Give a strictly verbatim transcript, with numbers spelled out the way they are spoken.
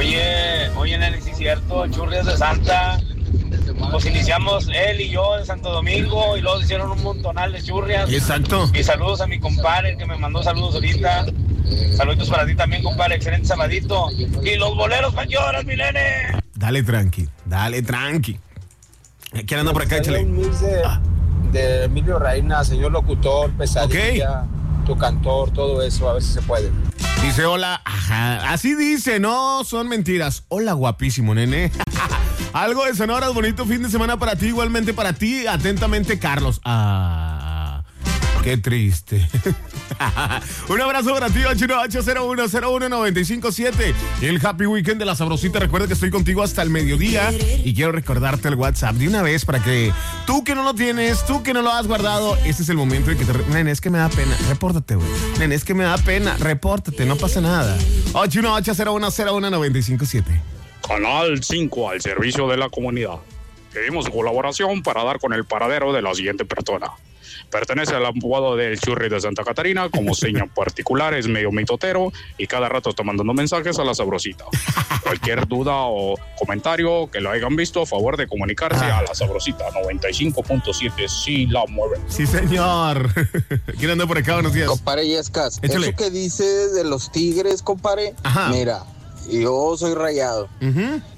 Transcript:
Oye, oye, nene, sí es cierto, Churrias de Santa. Pues iniciamos él y yo en Santo Domingo y luego se hicieron un montonal de churrias. Exacto. Y saludos a mi compadre que me mandó saludos ahorita. Saludos para ti también, compadre. Excelente sabadito. Y los boleros pa' lloras, mi nene. Dale tranqui, dale tranqui. ¿Quién anda por acá? Échale. Un mix de, Ah. de Emilio Reina, señor locutor, pesadilla, tu cantor, todo eso, a ver si se puede. Dice hola, ajá, así dice, no son mentiras. Hola, guapísimo, nene. Algo de Sonoras, bonito fin de semana para ti, igualmente para ti, atentamente, Carlos. Ah, qué triste. Un abrazo para ti, ocho uno ocho cero uno cero uno nueve cinco siete. El Happy Weekend de la Sabrosita. Recuerda que estoy contigo hasta el mediodía y quiero recordarte el WhatsApp de una vez para que tú que no lo tienes, tú que no lo has guardado, este es el momento en que te... Re- Nene, es que me da pena, repórtate, güey. Nene, es que me da pena, repórtate, no pasa nada. ocho uno ocho cero uno cero uno nueve cinco siete. Canal cinco al servicio de la comunidad. Pedimos colaboración para dar con el paradero de la siguiente persona. Pertenece al apodo del Churri de Santa Catarina, como seña particular, es medio mitotero y cada rato está mandando mensajes a la Sabrosita. Cualquier duda o comentario que lo hayan visto, a favor de comunicarse a la Sabrosita noventa y cinco punto siete, sí la mueve. Sí, señor. ¿Quién anda por acá? Buenos días. Compadre Yescas, Échale. eso que dice de los Tigres, compadre, Ajá. mira, yo soy Rayado. Uh-huh.